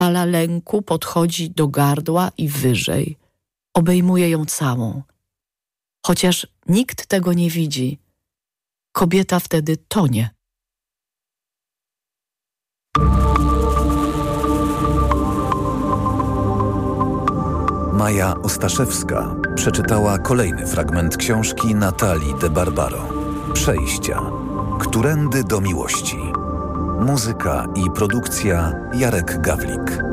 Fala lęku podchodzi do gardła i wyżej. Obejmuje ją całą. Chociaż nikt tego nie widzi, kobieta wtedy tonie. Maja Ostaszewska przeczytała kolejny fragment książki Natalii de Barbaro. Przejścia. Którędy do miłości. Muzyka i produkcja Jarek Gawlik.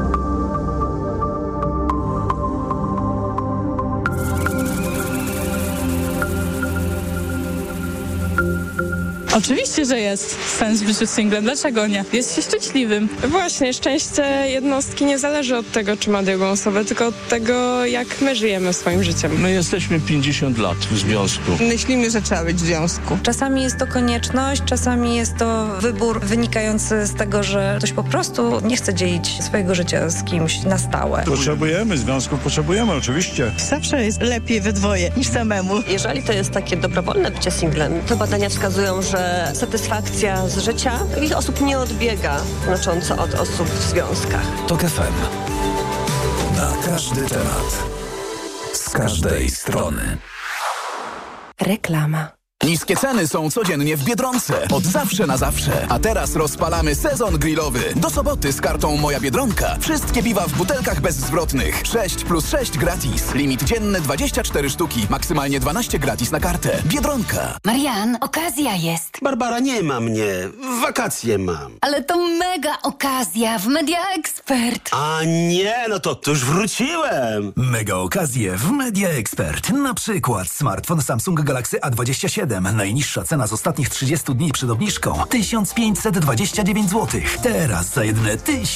Oczywiście, że jest sens w życiu singlem. Dlaczego nie? Jest się szczęśliwym. Właśnie, szczęście jednostki nie zależy od tego, czy ma drugą osobę, tylko od tego, jak my żyjemy swoim życiem. My jesteśmy 50 lat w związku. Myślimy, że trzeba być w związku. Czasami jest to konieczność, czasami jest to wybór wynikający z tego, że ktoś po prostu nie chce dzielić swojego życia z kimś na stałe. Potrzebujemy związku, potrzebujemy oczywiście. Zawsze jest lepiej we dwoje niż samemu. Jeżeli to jest takie dobrowolne bycie singlem, to badania wskazują, że satysfakcja z życia takich osób nie odbiega znacząco od osób w związkach. TOK FM. Na każdy temat. Z każdej strony. Reklama. Niskie ceny są codziennie w Biedronce. Od zawsze na zawsze. A teraz rozpalamy sezon grillowy. Do soboty z kartą Moja Biedronka. Wszystkie piwa w butelkach bezzwrotnych. 6+6 gratis. Limit dzienny 24 sztuki. Maksymalnie 12 gratis na kartę. Biedronka. Marian, okazja jest. Barbara, nie ma mnie. Wakacje mam. Ale to mega okazja w Media Expert. A nie, no to już wróciłem. Mega okazje w Media Expert. Na przykład smartfon Samsung Galaxy A27. Najniższa cena z ostatnich 30 dni przed obniżką 1529 zł. Teraz za jedyne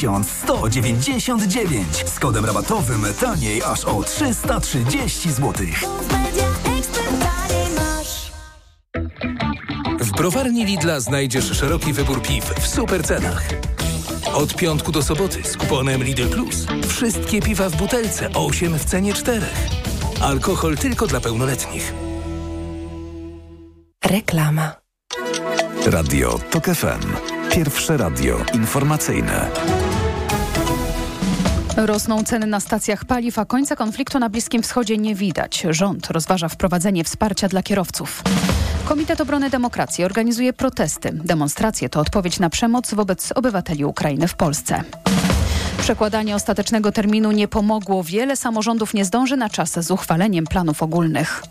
1199. Z kodem rabatowym taniej aż o 330 zł. W browarni Lidla znajdziesz szeroki wybór piw w super cenach. Od piątku do soboty z kuponem Lidl Plus. Wszystkie piwa w butelce 8 w cenie 4. Alkohol tylko dla pełnoletnich. Reklama. Radio TOK FM. Pierwsze radio informacyjne. Rosną ceny na stacjach paliw, a końca konfliktu na Bliskim Wschodzie nie widać. Rząd rozważa wprowadzenie wsparcia dla kierowców. Komitet Obrony Demokracji organizuje protesty. Demonstracje to odpowiedź na przemoc wobec obywateli Ukrainy w Polsce. Przekładanie ostatecznego terminu nie pomogło. Wiele samorządów nie zdąży na czas z uchwaleniem planów ogólnych.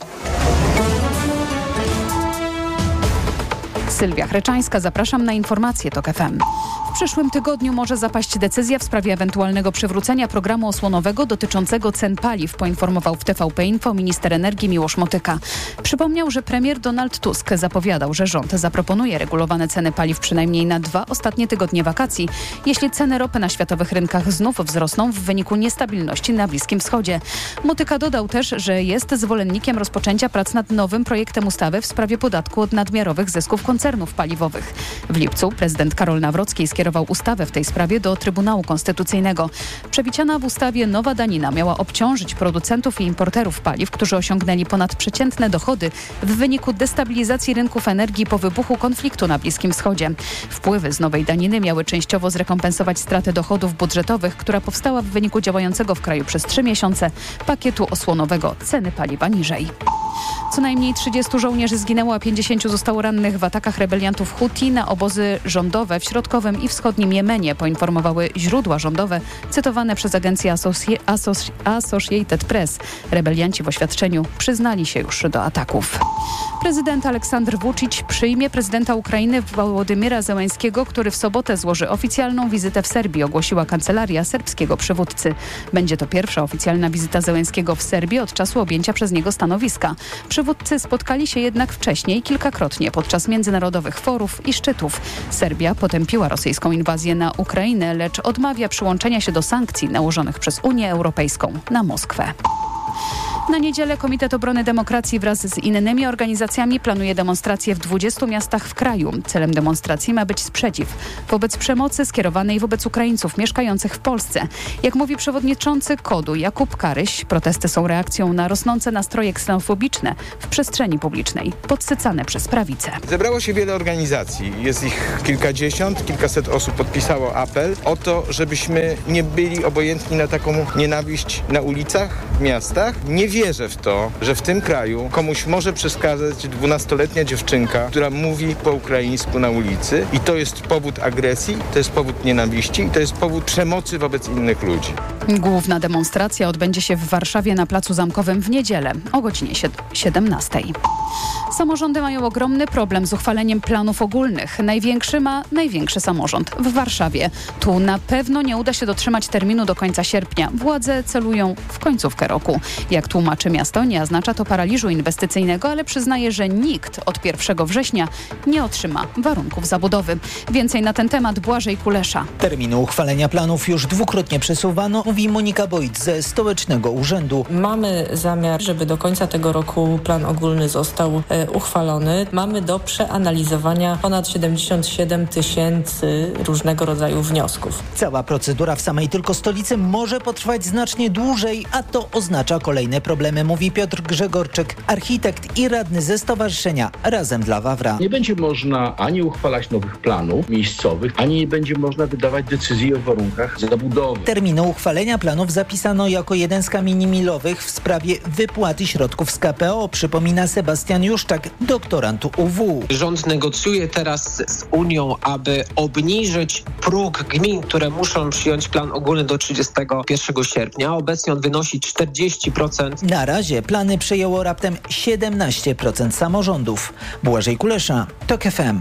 Sylwia Chreczańska, zapraszam na informacje TOK FM. W przyszłym tygodniu może zapaść decyzja w sprawie ewentualnego przywrócenia programu osłonowego dotyczącego cen paliw, poinformował w TVP Info minister energii Miłosz Motyka. Przypomniał, że premier Donald Tusk zapowiadał, że rząd zaproponuje regulowane ceny paliw przynajmniej na 2 ostatnie tygodnie wakacji, jeśli ceny ropy na światowych rynkach znów wzrosną w wyniku niestabilności na Bliskim Wschodzie. Motyka dodał też, że jest zwolennikiem rozpoczęcia prac nad nowym projektem ustawy w sprawie podatku od nadmiarowych zysków koncernów paliwowych. W lipcu prezydent Karol Nawrocki skierował ustawę w tej sprawie do Trybunału Konstytucyjnego. Przewidziana w ustawie nowa danina miała obciążyć producentów i importerów paliw, którzy osiągnęli ponadprzeciętne dochody w wyniku destabilizacji rynków energii po wybuchu konfliktu na Bliskim Wschodzie. Wpływy z nowej daniny miały częściowo zrekompensować stratę dochodów budżetowych, która powstała w wyniku działającego w kraju przez 3 miesiące pakietu osłonowego ceny paliwa niżej. Co najmniej 30 żołnierzy zginęło, a 50 zostało rannych w atakach rebeliantów Huti na obozy rządowe w środkowym i wschodnim Jemenie, poinformowały źródła rządowe cytowane przez agencję Associated Press. Rebelianci w oświadczeniu przyznali się już do ataków. Prezydent Aleksandr Vučić przyjmie prezydenta Ukrainy Wołodymyra Zełenskiego, który w sobotę złoży oficjalną wizytę w Serbii, ogłosiła kancelaria serbskiego przywódcy. Będzie to pierwsza oficjalna wizyta Zełenskiego w Serbii od czasu objęcia przez niego stanowiska. Przywódcy spotkali się jednak wcześniej kilkakrotnie podczas międzynarodowych forów i szczytów. Serbia potępiła rosyjską inwazję na Ukrainę, lecz odmawia przyłączenia się do sankcji nałożonych przez Unię Europejską na Moskwę. Na niedzielę Komitet Obrony Demokracji wraz z innymi organizacjami planuje demonstracje w 20 miastach w kraju. Celem demonstracji ma być sprzeciw wobec przemocy skierowanej wobec Ukraińców mieszkających w Polsce. Jak mówi przewodniczący KOD-u Jakub Karyś, protesty są reakcją na rosnące nastroje ksenofobiczne w przestrzeni publicznej, podsycane przez prawicę. Zebrało się wiele organizacji, jest ich kilkadziesiąt, kilkaset osób podpisało apel o to, żebyśmy nie byli obojętni na taką nienawiść na ulicach, w miastach. Nie wierzę w to, że w tym kraju komuś może przeszkadzać 12-letnia dziewczynka, która mówi po ukraińsku na ulicy i to jest powód agresji, to jest powód nienawiści i to jest powód przemocy wobec innych ludzi. Główna demonstracja odbędzie się w Warszawie na Placu Zamkowym w niedzielę o godzinie 17. Samorządy mają ogromny problem z uchwaleniem planów ogólnych. Największy ma największy samorząd w Warszawie. Tu na pewno nie uda się dotrzymać terminu do końca sierpnia. Władze celują w końcówkę roku. Jak tłumaczy miasto, nie oznacza to paraliżu inwestycyjnego, ale przyznaje, że nikt od 1 września nie otrzyma warunków zabudowy. Więcej na ten temat Błażej Kulesza. Terminu uchwalenia planów już dwukrotnie przesuwano, mówi Monika Bojt ze Stołecznego Urzędu. Mamy zamiar, żeby do końca tego roku plan ogólny został uchwalony. Mamy do przeanalizowania ponad 77 tysięcy różnego rodzaju wniosków. Cała procedura w samej tylko stolicy może potrwać znacznie dłużej, a to oznacza kolejne problemy, mówi Piotr Grzegorczyk, architekt i radny ze stowarzyszenia Razem dla Wawra. Nie będzie można ani uchwalać nowych planów miejscowych, ani nie będzie można wydawać decyzji o warunkach zabudowy. Terminu uchwalenia planów zapisano jako jeden z kamieni milowych w sprawie wypłaty środków z KPO, przypomina Sebastian Juszczak, doktorant UW. Rząd negocjuje teraz z Unią, aby obniżyć próg gmin, które muszą przyjąć plan ogólny do 31 sierpnia. Obecnie on wynosi 40%. Na razie plany przyjęło raptem 17% samorządów. Błażej Kulesza, TOK FM.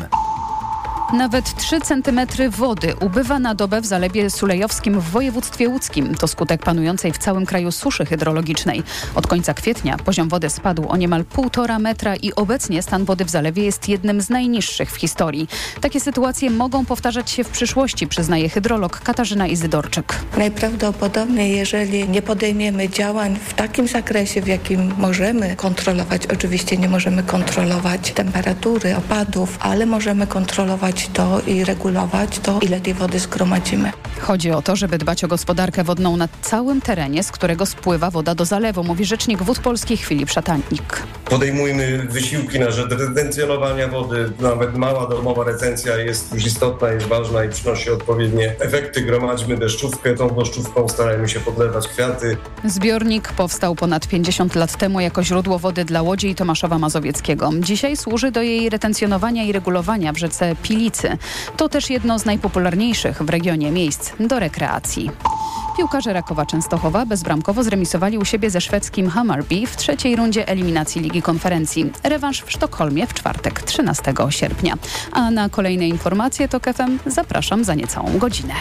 Nawet 3 cm wody ubywa na dobę w Zalewie Sulejowskim w województwie łódzkim. To skutek panującej w całym kraju suszy hydrologicznej. Od końca kwietnia poziom wody spadł o niemal 1,5 metra i obecnie stan wody w zalewie jest jednym z najniższych w historii. Takie sytuacje mogą powtarzać się w przyszłości, przyznaje hydrolog Katarzyna Izydorczyk. Najprawdopodobniej, jeżeli nie podejmiemy działań w takim zakresie, w jakim możemy kontrolować, oczywiście nie możemy kontrolować temperatury, opadów, ale możemy kontrolować to i regulować to, ile tej wody zgromadzimy. Chodzi o to, żeby dbać o gospodarkę wodną na całym terenie, z którego spływa woda do zalewu, mówi rzecznik Wód Polskich Filip Szatanik. Podejmujmy wysiłki na rzecz retencjonowania wody. Nawet mała domowa retencja jest już istotna, jest ważna i przynosi odpowiednie efekty. Gromadźmy deszczówkę, tą deszczówką starajmy się podlewać kwiaty. Zbiornik powstał ponad 50 lat temu jako źródło wody dla Łodzi i Tomaszowa Mazowieckiego. Dzisiaj służy do jej retencjonowania i regulowania w rzece Pilicy. To też jedno z najpopularniejszych w regionie miejsc do rekreacji. Piłkarze Rakowa Częstochowa bezbramkowo zremisowali u siebie ze szwedzkim Hammarby w trzeciej rundzie eliminacji Ligi Konferencji. Rewanż w Sztokholmie w czwartek, 13 sierpnia. A na kolejne informacje TOK FM zapraszam za niecałą godzinę.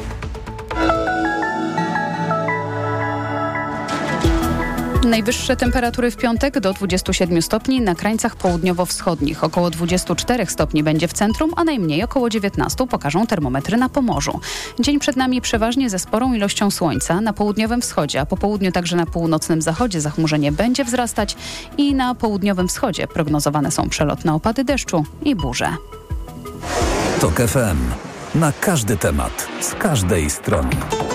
Najwyższe temperatury w piątek do 27 stopni na krańcach południowo-wschodnich. Około 24 stopni będzie w centrum, a najmniej około 19 pokażą termometry na Pomorzu. Dzień przed nami przeważnie ze sporą ilością słońca na południowym wschodzie, a po południu także na północnym zachodzie zachmurzenie będzie wzrastać i na południowym wschodzie prognozowane są przelotne opady deszczu i burze. TOK FM. Na każdy temat, z każdej strony.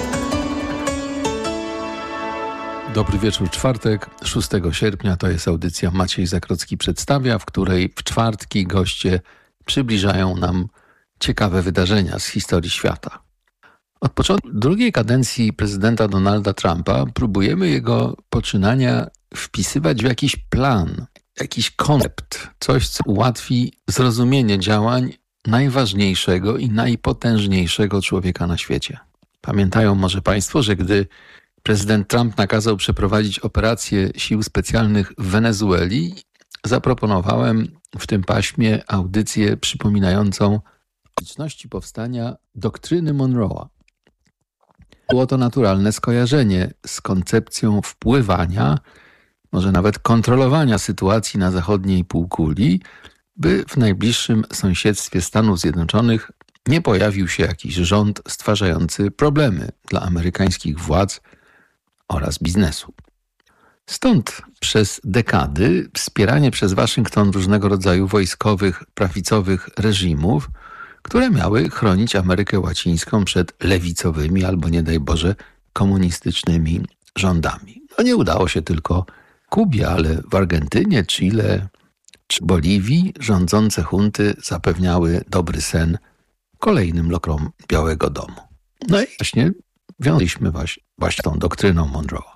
Dobry wieczór, czwartek, 6 sierpnia, to jest audycja Maciej Zakrocki przedstawia, w której w czwartki goście przybliżają nam ciekawe wydarzenia z historii świata. Od początku drugiej kadencji prezydenta Donalda Trumpa próbujemy jego poczynania wpisywać w jakiś plan, jakiś koncept, coś, co ułatwi zrozumienie działań najważniejszego i najpotężniejszego człowieka na świecie. Pamiętają może Państwo, że gdy prezydent Trump nakazał przeprowadzić operację sił specjalnych w Wenezueli, zaproponowałem w tym paśmie audycję przypominającą okoliczności powstania doktryny Monroe'a. Było to naturalne skojarzenie z koncepcją wpływania, może nawet kontrolowania sytuacji na zachodniej półkuli, by w najbliższym sąsiedztwie Stanów Zjednoczonych nie pojawił się jakiś rząd stwarzający problemy dla amerykańskich władz oraz biznesu. Stąd przez dekady wspieranie przez Waszyngton różnego rodzaju wojskowych, prawicowych reżimów, które miały chronić Amerykę Łacińską przed lewicowymi albo, nie daj Boże, komunistycznymi rządami. No nie udało się tylko Kubie, ale w Argentynie, Chile czy Boliwii rządzące junty zapewniały dobry sen kolejnym lokrom Białego Domu. No i właśnie wiązaliśmy właśnie tą doktryną Monroe'a.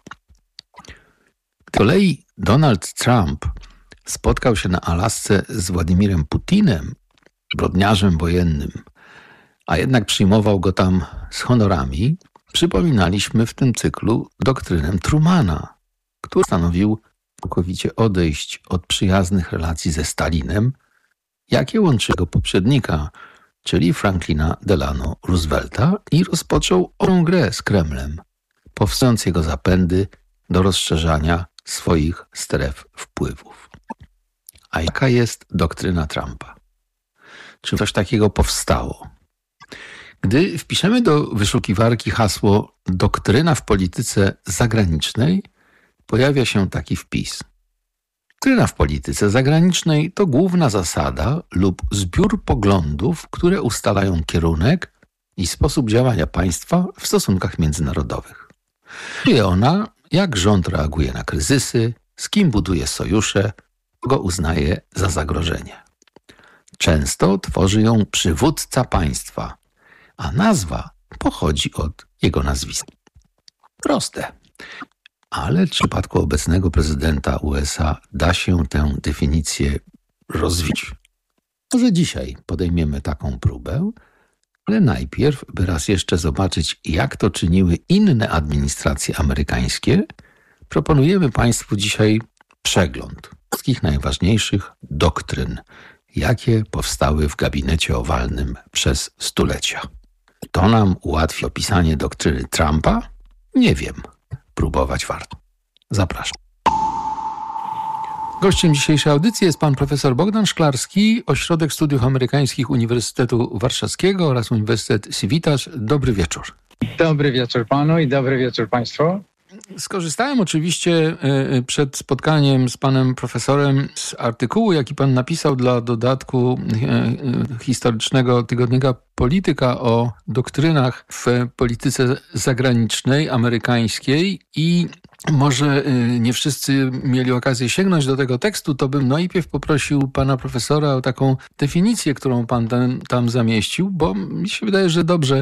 Z kolei Donald Trump spotkał się na Alasce z Władimirem Putinem, zbrodniarzem wojennym, a jednak przyjmował go tam z honorami, przypominaliśmy w tym cyklu doktrynę Trumana, który stanowił całkowicie odejść od przyjaznych relacji ze Stalinem, jakie łączy jego poprzednika, czyli Franklina Delano Roosevelta, i rozpoczął ostrą grę z Kremlem, powstrzymając jego zapędy do rozszerzania swoich stref wpływów. A jaka jest doktryna Trumpa? Czy coś takiego powstało? Gdy wpiszemy do wyszukiwarki hasło doktryna w polityce zagranicznej, pojawia się taki wpis. Doktryna w polityce zagranicznej to główna zasada lub zbiór poglądów, które ustalają kierunek i sposób działania państwa w stosunkach międzynarodowych. Wie ona, jak rząd reaguje na kryzysy, z kim buduje sojusze, kogo uznaje za zagrożenie. Często tworzy ją przywódca państwa, a nazwa pochodzi od jego nazwiska. Proste. Ale w przypadku obecnego prezydenta USA da się tę definicję rozwinąć. Może dzisiaj podejmiemy taką próbę, ale najpierw, by raz jeszcze zobaczyć, jak to czyniły inne administracje amerykańskie, proponujemy Państwu dzisiaj przegląd wszystkich najważniejszych doktryn, jakie powstały w gabinecie owalnym przez stulecia. To nam ułatwi opisanie doktryny Trumpa? Nie wiem. Próbować warto. Zapraszam. Gościem dzisiejszej audycji jest pan profesor Bogdan Szklarski, Ośrodek Studiów Amerykańskich Uniwersytetu Warszawskiego oraz Uniwersytet Civitas. Dobry wieczór. Dobry wieczór panu i dobry wieczór państwu. Skorzystałem oczywiście przed spotkaniem z panem profesorem z artykułu, jaki pan napisał dla dodatku historycznego tygodnika Polityka o doktrynach w polityce zagranicznej amerykańskiej i może nie wszyscy mieli okazję sięgnąć do tego tekstu, to bym najpierw poprosił pana profesora o taką definicję, którą pan tam zamieścił, bo mi się wydaje, że dobrze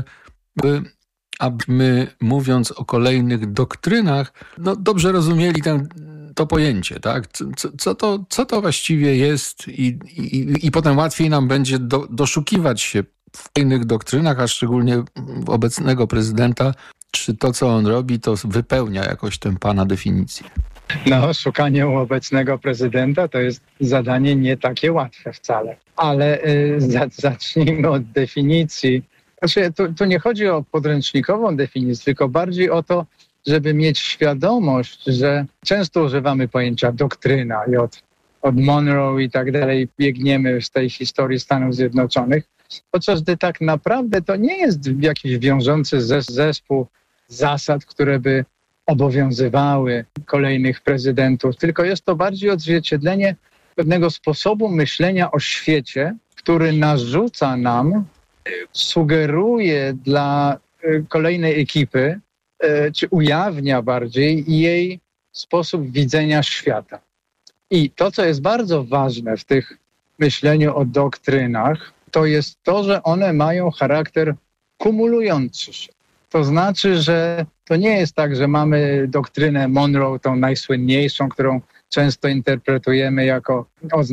abyśmy, mówiąc o kolejnych doktrynach, dobrze rozumieli to pojęcie, tak? Co to właściwie jest i potem łatwiej nam będzie doszukiwać się w kolejnych doktrynach, a szczególnie w obecnego prezydenta, czy to, co on robi, to wypełnia jakoś tę pana definicję. Szukanie u obecnego prezydenta to jest zadanie nie takie łatwe wcale, ale zacznijmy od definicji. Znaczy, tu nie chodzi o podręcznikową definicję, tylko bardziej o to, żeby mieć świadomość, że często używamy pojęcia doktryna i od Monroe i tak dalej biegniemy z tej historii Stanów Zjednoczonych, podczas gdy tak naprawdę to nie jest jakiś wiążący zespół zasad, które by obowiązywały kolejnych prezydentów, tylko jest to bardziej odzwierciedlenie pewnego sposobu myślenia o świecie, który narzuca nam, sugeruje dla kolejnej ekipy, czy ujawnia bardziej jej sposób widzenia świata. I to, co jest bardzo ważne w tych myśleniu o doktrynach, to jest to, że one mają charakter kumulujący się. To znaczy, że to nie jest tak, że mamy doktrynę Monroe, tą najsłynniejszą, którą często interpretujemy jako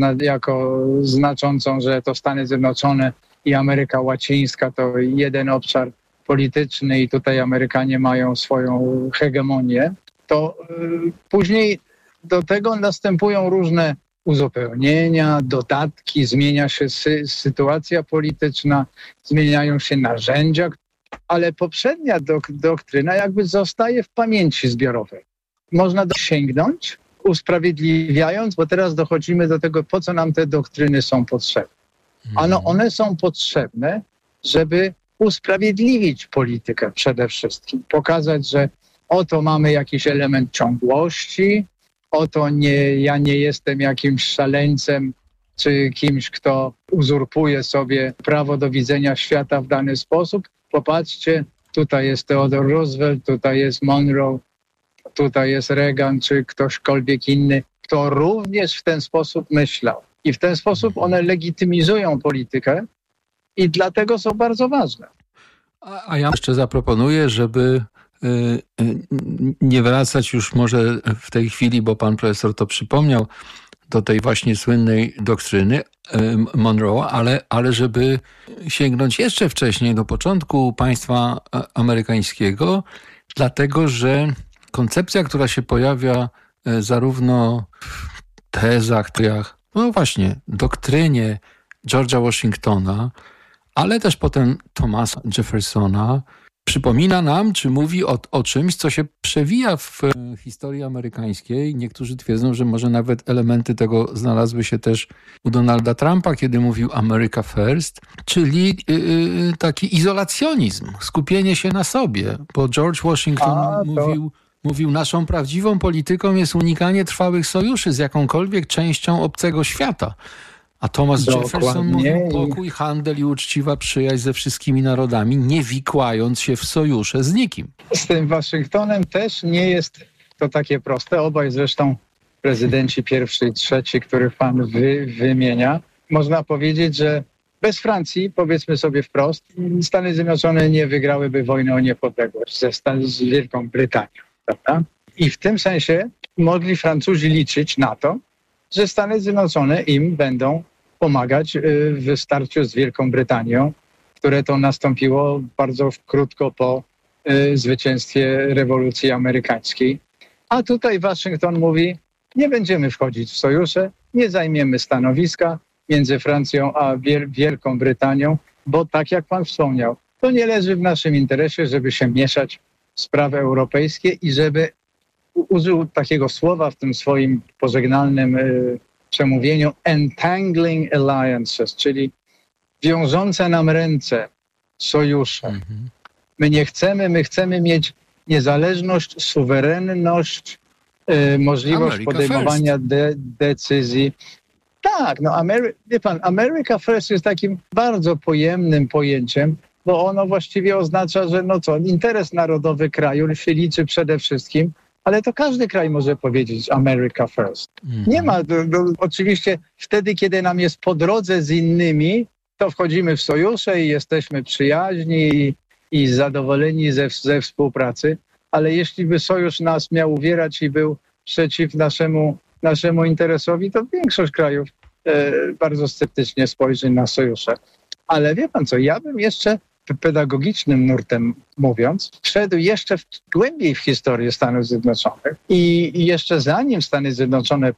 znaczącą, że to Stany Zjednoczone i Ameryka Łacińska to jeden obszar polityczny i tutaj Amerykanie mają swoją hegemonię, to później do tego następują różne uzupełnienia, dodatki, zmienia się sytuacja polityczna, zmieniają się narzędzia, ale poprzednia doktryna jakby zostaje w pamięci zbiorowej. Można sięgnąć, usprawiedliwiając, bo teraz dochodzimy do tego, po co nam te doktryny są potrzebne. One są potrzebne, żeby usprawiedliwić politykę przede wszystkim. Pokazać, że oto mamy jakiś element ciągłości, ja nie jestem jakimś szaleńcem czy kimś, kto uzurpuje sobie prawo do widzenia świata w dany sposób. Popatrzcie, tutaj jest Theodore Roosevelt, tutaj jest Monroe, tutaj jest Reagan, czy ktośkolwiek inny, kto również w ten sposób myślał. I w ten sposób one legitymizują politykę i dlatego są bardzo ważne. A ja jeszcze zaproponuję, żeby nie wracać już może w tej chwili, bo pan profesor to przypomniał, do tej właśnie słynnej doktryny Monroe, ale żeby sięgnąć jeszcze wcześniej, do początku państwa amerykańskiego, dlatego że koncepcja, która się pojawia zarówno w tezach, no właśnie, doktrynie George'a Washingtona, ale też potem Thomasa Jeffersona, przypomina nam, czy mówi o czymś, co się przewija w historii amerykańskiej. Niektórzy twierdzą, że może nawet elementy tego znalazły się też u Donalda Trumpa, kiedy mówił America First, czyli taki izolacjonizm, skupienie się na sobie, bo George Washington mówił, naszą prawdziwą polityką jest unikanie trwałych sojuszy z jakąkolwiek częścią obcego świata. A Thomas Jefferson mówił pokój, handel i uczciwa przyjaźń ze wszystkimi narodami, nie wikłając się w sojusze z nikim. Z tym Waszyngtonem też nie jest to takie proste. Obaj zresztą prezydenci pierwszy i trzeci, których pan wymienia. Można powiedzieć, że bez Francji, powiedzmy sobie wprost, Stany Zjednoczone nie wygrałyby wojny o niepodległość z Wielką Brytanią. Prawda? I w tym sensie mogli Francuzi liczyć na to, że Stany Zjednoczone im będą pomagać w starciu z Wielką Brytanią, które to nastąpiło bardzo krótko po zwycięstwie rewolucji amerykańskiej. A tutaj Waszyngton mówi, nie będziemy wchodzić w sojusze, nie zajmiemy stanowiska między Francją a Wielką Brytanią, bo tak jak pan wspomniał, to nie leży w naszym interesie, żeby się mieszać w sprawy europejskie i żeby użył takiego słowa w tym swoim pożegnalnym przemówieniu entangling alliances, czyli wiążące nam ręce sojusze. My chcemy mieć niezależność, suwerenność, możliwość America podejmowania decyzji. Tak, no wie pan, America First jest takim bardzo pojemnym pojęciem, bo ono właściwie oznacza, że interes narodowy kraju się liczy przede wszystkim, ale to każdy kraj może powiedzieć America First. Nie ma, oczywiście wtedy, kiedy nam jest po drodze z innymi, to wchodzimy w sojusze i jesteśmy przyjaźni i zadowoleni ze współpracy, ale jeśli by sojusz nas miał uwierać i był przeciw naszemu interesowi, to większość krajów bardzo sceptycznie spojrzy na sojusze. Ale wie pan co, ja bym jeszcze pedagogicznym nurtem mówiąc, wszedł jeszcze głębiej w historię Stanów Zjednoczonych i jeszcze zanim Stany Zjednoczone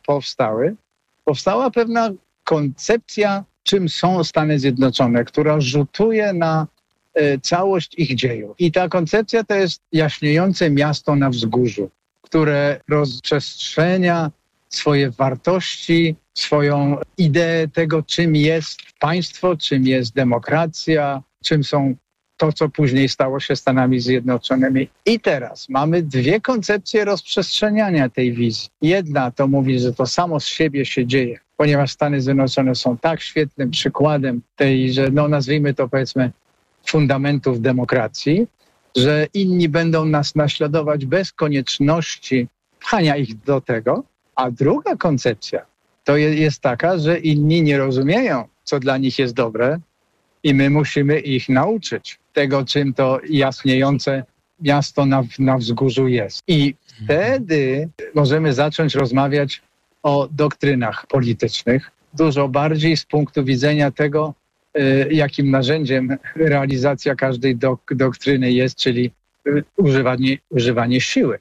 powstała pewna koncepcja, czym są Stany Zjednoczone, która rzutuje na całość ich dziejów. I ta koncepcja to jest jaśniejące miasto na wzgórzu, które rozprzestrzenia swoje wartości, swoją ideę tego, czym jest państwo, czym jest demokracja, czym są to, co później stało się Stanami Zjednoczonymi. I teraz mamy dwie koncepcje rozprzestrzeniania tej wizji. Jedna to mówi, że to samo z siebie się dzieje, ponieważ Stany Zjednoczone są tak świetnym przykładem tej, że nazwijmy to powiedzmy fundamentów demokracji, że inni będą nas naśladować bez konieczności pchania ich do tego. A druga koncepcja to jest taka, że inni nie rozumieją, co dla nich jest dobre i my musimy ich nauczyć tego, czym to jasniejące miasto na wzgórzu jest. I wtedy możemy zacząć rozmawiać o doktrynach politycznych, dużo bardziej z punktu widzenia tego, jakim narzędziem realizacja każdej doktryny jest, czyli używanie siły.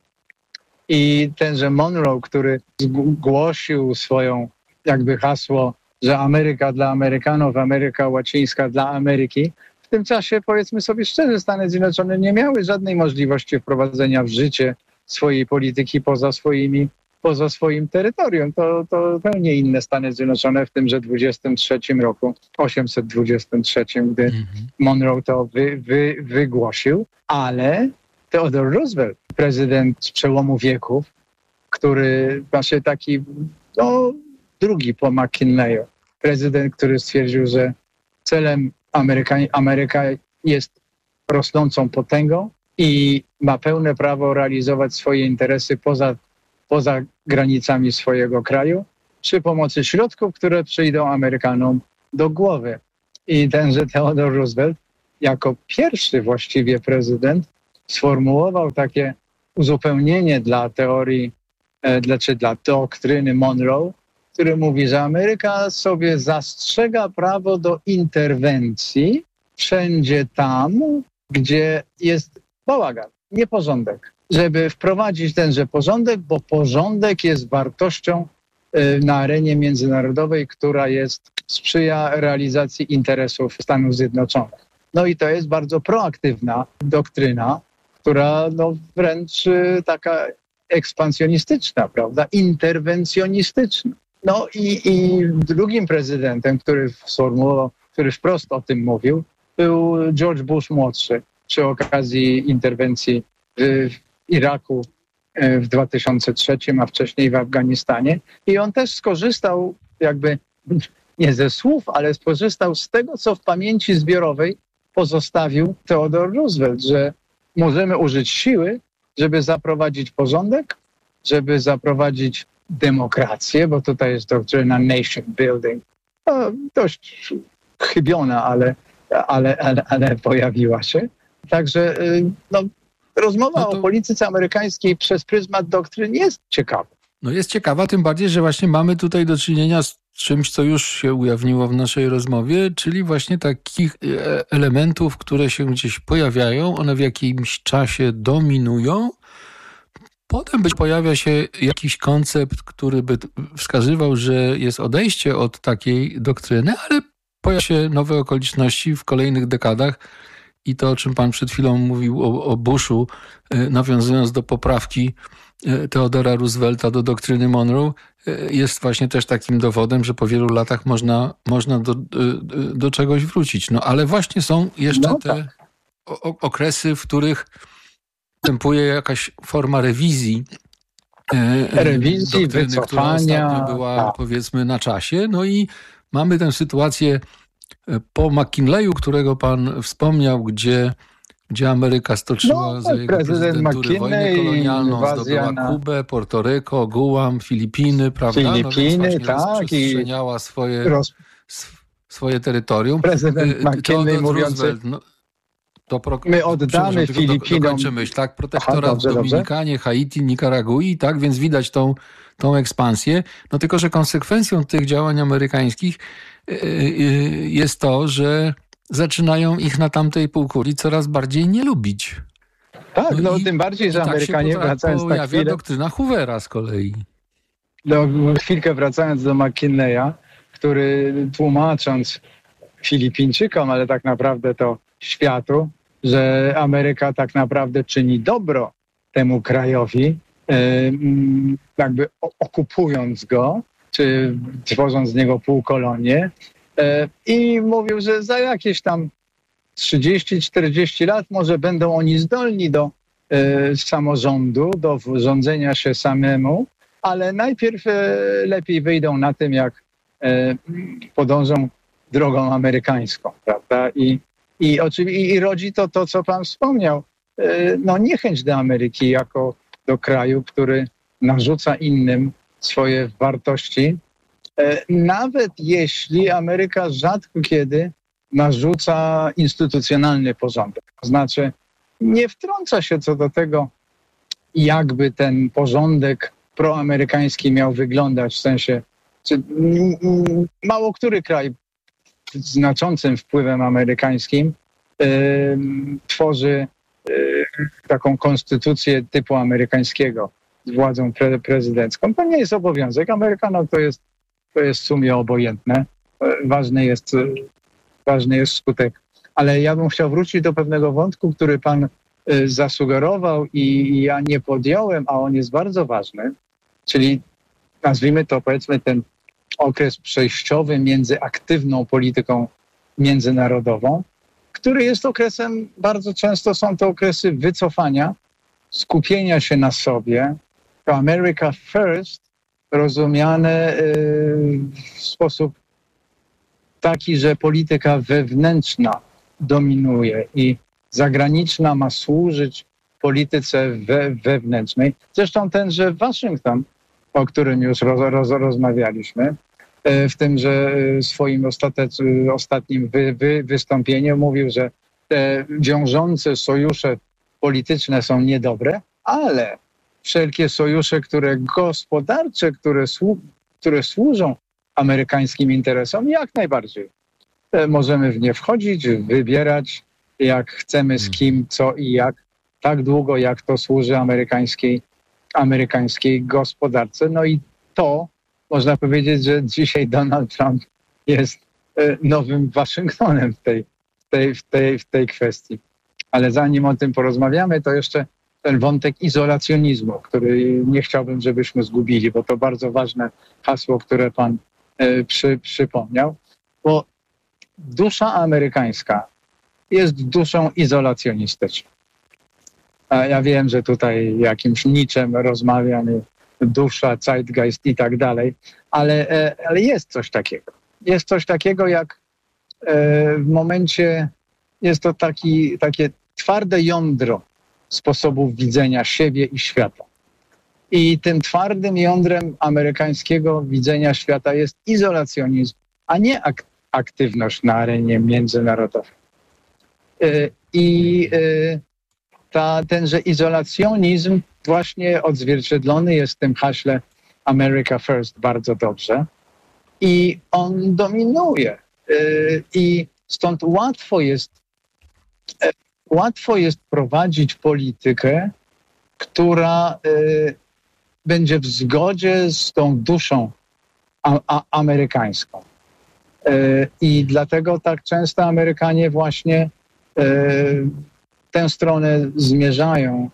I tenże Monroe, który głosił swoją jakby hasło, że Ameryka dla Amerykanów, Ameryka łacińska dla Ameryki, w tym czasie, powiedzmy sobie szczerze, Stany Zjednoczone nie miały żadnej możliwości wprowadzenia w życie swojej polityki poza swoim terytorium. To zupełnie inne Stany Zjednoczone w tymże 823, gdy Monroe to wygłosił, ale Theodore Roosevelt, prezydent z przełomu wieków, który właśnie taki, drugi po McKinleyu. Prezydent, który stwierdził, że celem Ameryka jest rosnącą potęgą i ma pełne prawo realizować swoje interesy poza granicami swojego kraju przy pomocy środków, które przyjdą Amerykanom do głowy. I tenże Theodore Roosevelt jako pierwszy właściwie prezydent sformułował takie uzupełnienie dla teorii, dla doktryny Monroe, który mówi, że Ameryka sobie zastrzega prawo do interwencji wszędzie tam, gdzie jest bałagan, nieporządek. Żeby wprowadzić tenże porządek, bo porządek jest wartością na arenie międzynarodowej, która sprzyja realizacji interesów Stanów Zjednoczonych. No i to jest bardzo proaktywna doktryna, która wręcz taka ekspansjonistyczna, prawda? Interwencjonistyczna. No i drugim prezydentem, który wprost o tym mówił, był George Bush młodszy przy okazji interwencji w Iraku w 2003, a wcześniej w Afganistanie. I on też skorzystał jakby nie ze słów, ale skorzystał z tego, co w pamięci zbiorowej pozostawił Theodore Roosevelt, że możemy użyć siły, żeby zaprowadzić porządek, żeby zaprowadzić demokrację, bo tutaj jest doktryna nation building. Dość chybiona, ale pojawiła się. Także rozmowa o polityce amerykańskiej przez pryzmat doktryn jest ciekawa. No jest ciekawa, tym bardziej, że właśnie mamy tutaj do czynienia z czymś, co już się ujawniło w naszej rozmowie, czyli właśnie takich elementów, które się gdzieś pojawiają, one w jakimś czasie dominują, potem pojawia się jakiś koncept, który by wskazywał, że jest odejście od takiej doktryny, ale pojawiają się nowe okoliczności w kolejnych dekadach i to, o czym pan przed chwilą mówił o Bushu, nawiązując do poprawki Theodora Roosevelta do doktryny Monroe, jest właśnie też takim dowodem, że po wielu latach można do czegoś wrócić. No ale właśnie są jeszcze te okresy, w których następuje jakaś forma rewizji doktryny, wycofania, która ostatnio była powiedzmy na czasie. No i mamy tę sytuację po McKinleyu, którego pan wspomniał, gdzie Ameryka stoczyła za jego prezydentury wojnę kolonialną, zdobyła Kubę, Portoryko, Guam, Filipiny, prawda? Filipiny, rozprzestrzeniała swoje terytorium. Prezydent McKinley mówiący, my oddamy Filipinom... Dokończę myśl, tak? Protektorat w Dominikanie, Haiti, Nikaragui, tak? Więc widać tą ekspansję. No tylko, że konsekwencją tych działań amerykańskich jest to, że zaczynają ich na tamtej półkuli coraz bardziej nie lubić. Tak, tym bardziej, że Amerykanie wracając na chwilę... doktryna Hoovera z kolei. Chwilkę wracając do McKinleya, który tłumacząc Filipińczykom, ale tak naprawdę to światu, że Ameryka tak naprawdę czyni dobro temu krajowi, jakby okupując go, czy tworząc z niego półkolonię. I mówił, że za jakieś tam 30-40 lat może będą oni zdolni do samorządu, do rządzenia się samemu, ale najpierw lepiej wyjdą na tym, jak podążą drogą amerykańską, prawda? I rodzi to, co pan wspomniał, niechęć do Ameryki jako do kraju, który narzuca innym swoje wartości, nawet jeśli Ameryka rzadko kiedy narzuca instytucjonalny porządek. To znaczy nie wtrąca się co do tego, jakby ten porządek proamerykański miał wyglądać, w sensie, mało który kraj z znaczącym wpływem amerykańskim tworzy taką konstytucję typu amerykańskiego z władzą prezydencką. To nie jest obowiązek. Amerykanom to jest w sumie obojętne. Ważny jest skutek. Ale ja bym chciał wrócić do pewnego wątku, który pan zasugerował i ja nie podjąłem, a on jest bardzo ważny, czyli nazwijmy to, powiedzmy, ten okres przejściowy między aktywną polityką międzynarodową, który jest okresem, bardzo często są to okresy wycofania, skupienia się na sobie, to America First rozumiane w sposób taki, że polityka wewnętrzna dominuje i zagraniczna ma służyć polityce wewnętrznej. Zresztą tenże Waszyngton, o którym już rozmawialiśmy, w tymże swoim ostatnim wystąpieniu mówił, że te wiążące sojusze polityczne są niedobre, ale wszelkie sojusze, które gospodarcze, które służą amerykańskim interesom, jak najbardziej. Możemy w nie wchodzić, wybierać, jak chcemy, z kim, co i jak, tak długo, jak to służy amerykańskiej gospodarce. No i to można powiedzieć, że dzisiaj Donald Trump jest nowym Waszyngtonem w tej kwestii. Ale zanim o tym porozmawiamy, to jeszcze ten wątek izolacjonizmu, który nie chciałbym, żebyśmy zgubili, bo to bardzo ważne hasło, które pan przypomniał, bo dusza amerykańska jest duszą izolacjonistyczną. Ja wiem, że tutaj jakimś niczym rozmawiam, dusza, zeitgeist i tak dalej, ale jest coś takiego. Jest coś takiego, jak w momencie, jest to takie twarde jądro sposobów widzenia siebie i świata. I tym twardym jądrem amerykańskiego widzenia świata jest izolacjonizm, a nie aktywność na arenie międzynarodowej. Tenże izolacjonizm właśnie odzwierciedlony jest w tym haśle America First bardzo dobrze i on dominuje. I stąd łatwo jest prowadzić politykę, która będzie w zgodzie z tą duszą amerykańską. I dlatego tak często Amerykanie właśnie tę stronę zmierzają.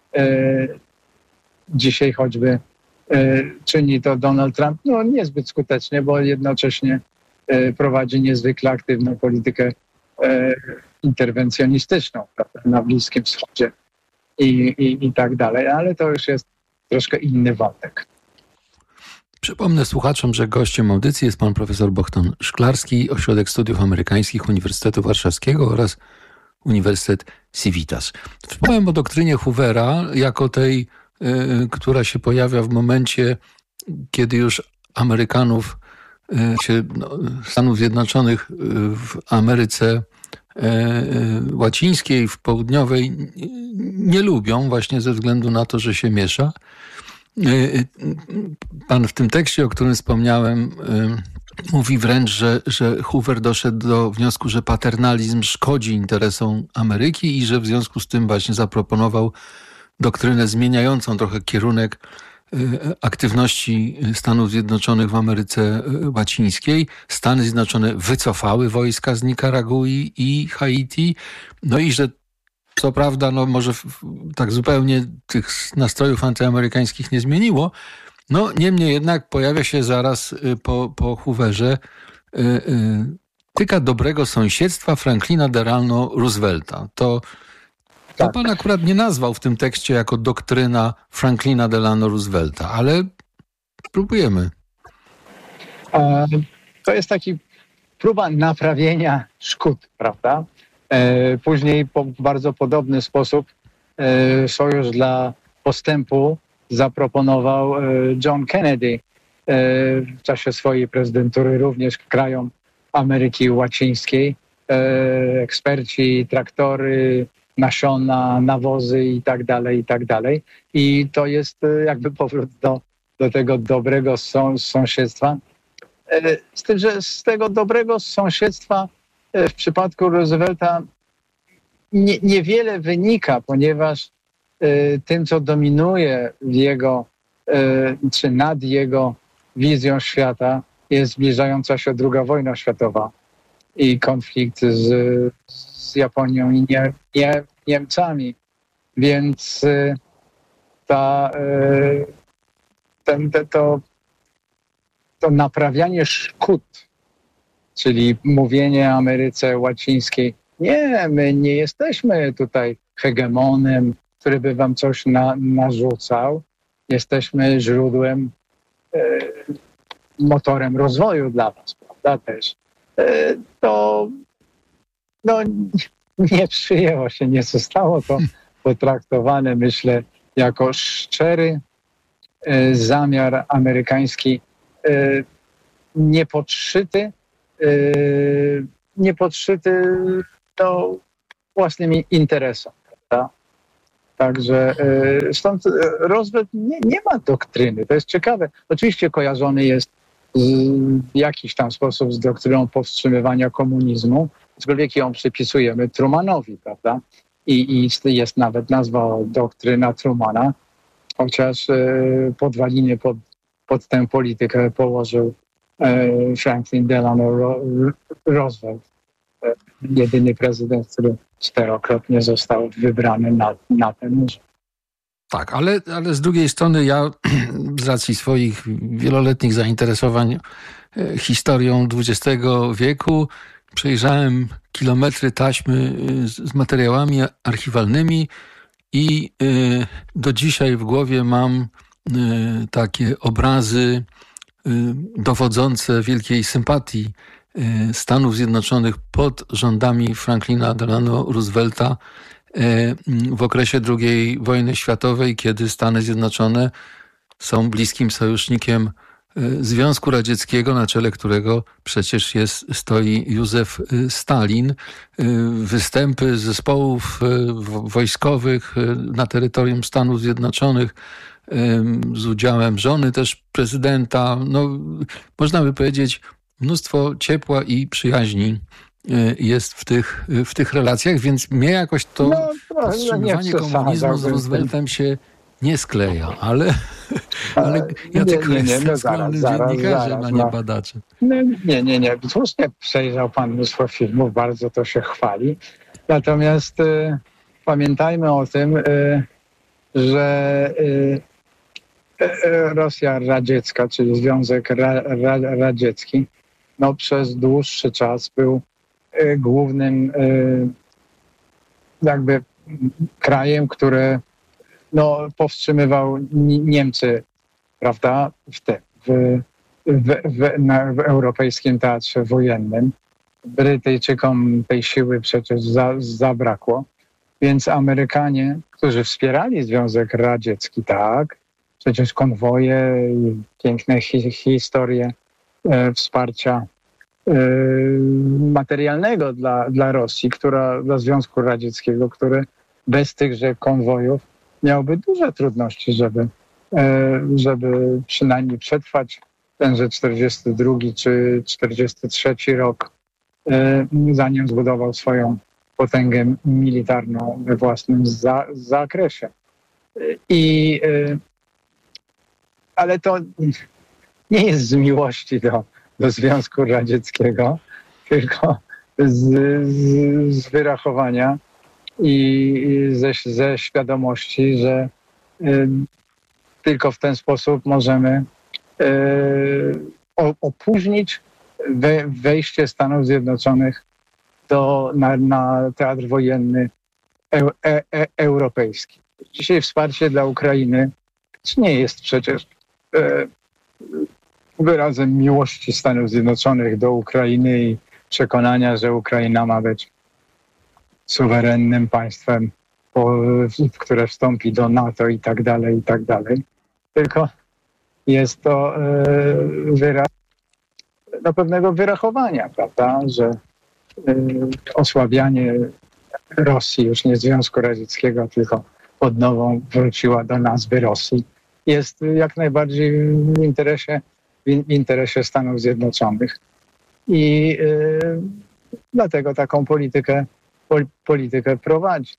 Dzisiaj choćby czyni to Donald Trump, no niezbyt skutecznie, bo jednocześnie prowadzi niezwykle aktywną politykę interwencjonistyczną, prawda, na Bliskim Wschodzie i tak dalej, ale to już jest troszkę inny wątek. Przypomnę słuchaczom, że gościem audycji jest pan profesor Bohdan Szklarski, Ośrodek Studiów Amerykańskich Uniwersytetu Warszawskiego oraz Uniwersytet Civitas. Wspomniałem o doktrynie Hoovera jako tej, która się pojawia w momencie, kiedy już Amerykanów, Stanów Zjednoczonych w Ameryce łacińskiej, w południowej nie lubią właśnie ze względu na to, że się miesza. Pan w tym tekście, o którym wspomniałem, mówi wręcz, że Hoover doszedł do wniosku, że paternalizm szkodzi interesom Ameryki i że w związku z tym właśnie zaproponował doktrynę zmieniającą trochę kierunek aktywności Stanów Zjednoczonych w Ameryce Łacińskiej. Stany Zjednoczone wycofały wojska z Nikaragui i Haiti, no i że co prawda, no może tak zupełnie tych nastrojów antyamerykańskich nie zmieniło, no niemniej jednak pojawia się zaraz po Hooverze tyka dobrego sąsiedztwa Franklina Delano Roosevelta. To pan akurat nie nazwał w tym tekście jako doktryna Franklina Delano Roosevelta, ale spróbujemy. To jest taki próba naprawienia szkód, prawda? Później w bardzo podobny sposób Sojusz dla Postępu zaproponował John Kennedy w czasie swojej prezydentury również krajom Ameryki Łacińskiej. Eksperci, traktory, nasiona, nawozy i tak dalej. I to jest jakby powrót do tego dobrego sąsiedztwa. Z tym, że z tego dobrego sąsiedztwa w przypadku Roosevelta niewiele wynika, ponieważ tym, co dominuje w jego, czy nad jego wizją świata, jest zbliżająca się II wojna światowa i konflikt z Japonią i Niemcami. Więc to naprawianie szkód, czyli mówienie Ameryce Łacińskiej, nie, my nie jesteśmy tutaj hegemonem, który by wam coś narzucał. jesteśmy źródłem, motorem rozwoju dla was, prawda, też. To nie przyjęło się, nie zostało to potraktowane, myślę, jako szczery zamiar amerykański, niepodszyty własnym interesom, prawda? Także stąd Roosevelt nie ma doktryny. To jest ciekawe. Oczywiście kojarzony jest w jakiś tam sposób z doktryną powstrzymywania komunizmu, aczkolwiek ją przypisujemy Trumanowi, prawda? I jest nawet nazwa doktryna Trumana, chociaż podwaliny pod tę politykę położył Franklin Delano Roosevelt, jedyny prezydent, który 4-krotnie został wybrany na ten urząd. Tak, ale z drugiej strony ja z racji swoich wieloletnich zainteresowań historią XX wieku przejrzałem kilometry taśmy z materiałami archiwalnymi i do dzisiaj w głowie mam takie obrazy dowodzące wielkiej sympatii Stanów Zjednoczonych pod rządami Franklina Delano Roosevelta w okresie II wojny światowej, kiedy Stany Zjednoczone są bliskim sojusznikiem Związku Radzieckiego, na czele którego przecież stoi Józef Stalin. Występy zespołów wojskowych na terytorium Stanów Zjednoczonych z udziałem żony też prezydenta. No, można by powiedzieć, mnóstwo ciepła i przyjaźni jest w tych relacjach, więc mnie jakoś to powstrzymywanie komunizmu z Rooseveltem się nie skleja, ale ja tylko jestem skromnym dziennikarzem, a nie badaczem. Nie. Słusznie przejrzał pan mnóstwo filmów, bardzo to się chwali. Natomiast pamiętajmy o tym, że Rosja radziecka, czyli Związek Radziecki, przez dłuższy czas był głównym jakby krajem, który powstrzymywał Niemcy, prawda, w europejskim teatrze wojennym. Brytyjczykom tej siły przecież zabrakło, więc Amerykanie, którzy wspierali Związek Radziecki, tak, przecież konwoje i piękne historie wsparcia materialnego dla Rosji, dla Związku Radzieckiego, który bez tychże konwojów miałby duże trudności, żeby przynajmniej przetrwać tenże 42 czy 43 rok, zanim zbudował swoją potęgę militarną we własnym zakresie. Ale to nie jest z miłości do Związku Radzieckiego, tylko z wyrachowania i ze świadomości, że tylko w ten sposób możemy opóźnić wejście Stanów Zjednoczonych na teatr wojenny europejski. Dzisiaj wsparcie dla Ukrainy nie jest przecież wyrazem miłości Stanów Zjednoczonych do Ukrainy i przekonania, że Ukraina ma być suwerennym państwem, które wstąpi do NATO i tak dalej, tylko jest to wyraz pewnego wyrachowania, prawda, że osłabianie Rosji, już nie Związku Radzieckiego, tylko odnową wróciła do nazwy Rosji, jest jak najbardziej w interesie Stanów Zjednoczonych. I dlatego taką politykę prowadzi.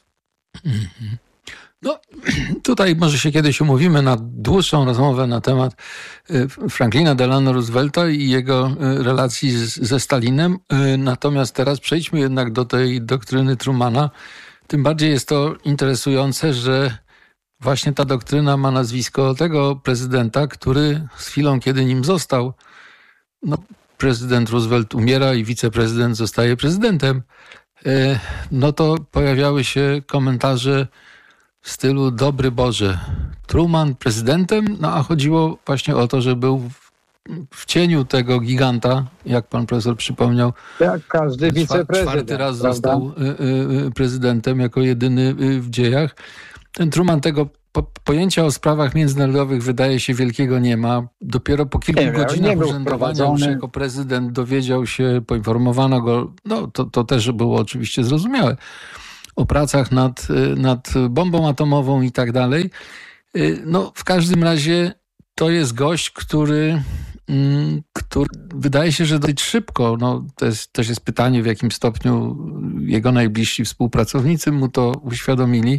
No, tutaj może się kiedyś umówimy na dłuższą rozmowę na temat Franklina Delano Roosevelta i jego relacji ze Stalinem. Natomiast teraz przejdźmy jednak do tej doktryny Trumana. Tym bardziej jest to interesujące, że właśnie ta doktryna ma nazwisko tego prezydenta, który z chwilą, kiedy nim został, prezydent Roosevelt umiera i wiceprezydent zostaje prezydentem, to pojawiały się komentarze w stylu dobry Boże, Truman prezydentem, no a chodziło właśnie o to, że był w cieniu tego giganta, jak pan profesor przypomniał. Jak każdy wiceprezydent. Czwarty raz został prezydentem jako jedyny w dziejach. Ten Truman tego pojęcia o sprawach międzynarodowych wydaje się wielkiego nie ma. Dopiero po kilku godzinach urzędowania już jako prezydent dowiedział się, poinformowano go, no to też było oczywiście zrozumiałe, o pracach nad bombą atomową i tak dalej. No w każdym razie to jest gość, który wydaje się, że dość szybko, no to też jest pytanie, w jakim stopniu jego najbliżsi współpracownicy mu to uświadomili,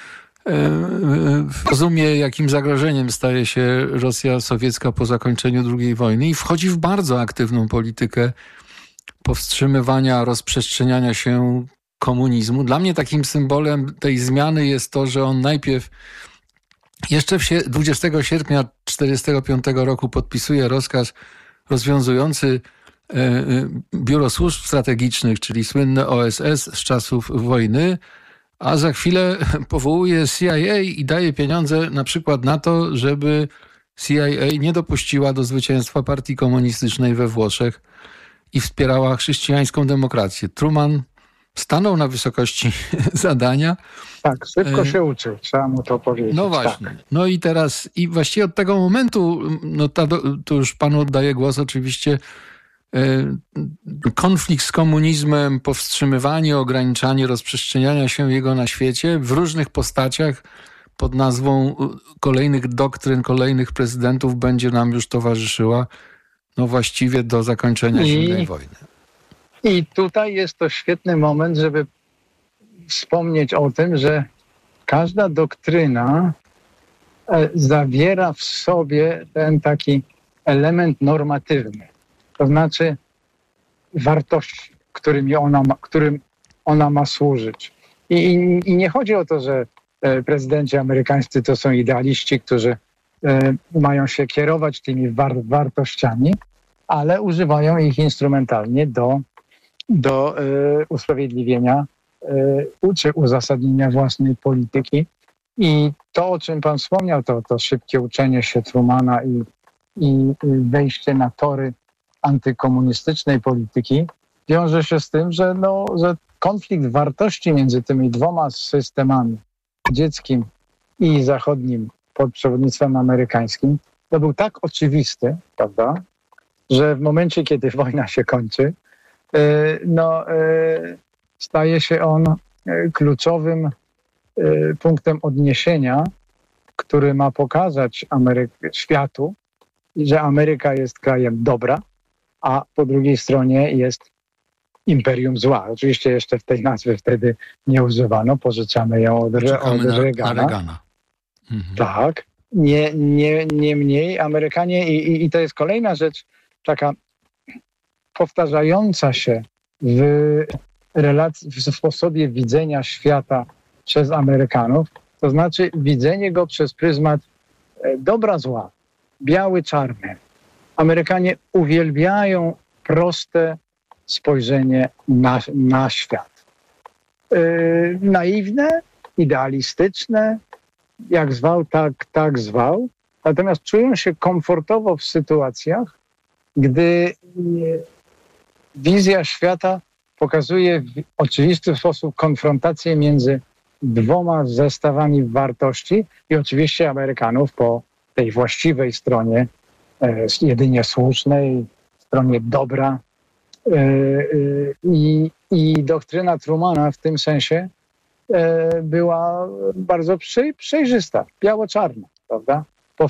rozumie, jakim zagrożeniem staje się Rosja sowiecka po zakończeniu II wojny i wchodzi w bardzo aktywną politykę powstrzymywania rozprzestrzeniania się komunizmu. Dla mnie takim symbolem tej zmiany jest to, że on najpierw jeszcze 20 sierpnia 1945 roku podpisuje rozkaz rozwiązujący Biuro Służb Strategicznych, czyli słynne OSS z czasów wojny, a za chwilę powołuje CIA i daje pieniądze na przykład na to, żeby CIA nie dopuściła do zwycięstwa partii komunistycznej we Włoszech i wspierała chrześcijańską demokrację. Truman stanął na wysokości zadania. Tak, szybko się uczył, trzeba mu to powiedzieć. No właśnie. Tak. No i teraz, i właściwie od tego momentu, no to już panu oddaję głos oczywiście, konflikt z komunizmem, powstrzymywanie, ograniczanie rozprzestrzeniania się jego na świecie w różnych postaciach pod nazwą kolejnych doktryn, kolejnych prezydentów będzie nam już towarzyszyła, no właściwie do zakończenia zimnej wojny. I tutaj jest to świetny moment, żeby wspomnieć o tym, że każda doktryna zawiera w sobie ten taki element normatywny, to znaczy wartości, którym ona ma służyć. I nie chodzi o to, że prezydenci amerykańscy to są idealiści, którzy mają się kierować tymi wartościami, ale używają ich instrumentalnie do usprawiedliwienia czy uzasadnienia własnej polityki. I to, o czym pan wspomniał, to szybkie uczenie się Trumana i wejście na tory antykomunistycznej polityki wiąże się z tym, że konflikt wartości między tymi dwoma systemami, dzieckim i zachodnim pod przewodnictwem amerykańskim, to był tak oczywisty, prawda, że w momencie, kiedy wojna się kończy, staje się on kluczowym punktem odniesienia, który ma pokazać światu, że Ameryka jest krajem dobra, a po drugiej stronie jest imperium zła. Oczywiście jeszcze w tej nazwy wtedy nie używano, pożyczamy ją od Reagana. Mhm. Tak. Niemniej Amerykanie, i to jest kolejna rzecz, taka powtarzająca się w relacji, w sposobie widzenia świata przez Amerykanów, to znaczy widzenie go przez pryzmat dobra, zła, biały, czarny. Amerykanie uwielbiają proste spojrzenie na świat. Naiwne, idealistyczne, jak zwał, tak zwał. Natomiast czują się komfortowo w sytuacjach, gdy wizja świata pokazuje w oczywisty sposób konfrontację między dwoma zestawami wartości i oczywiście Amerykanów po tej właściwej stronie, jedynie słusznej, stronie dobra. I doktryna Trumana w tym sensie była bardzo przejrzysta, biało-czarna, prawda?